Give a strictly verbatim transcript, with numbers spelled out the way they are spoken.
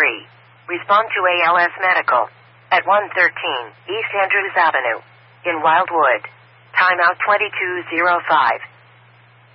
three. Respond to A L S Medical at one thirteen East Andrews Avenue in Wildwood. Timeout twenty-two oh five.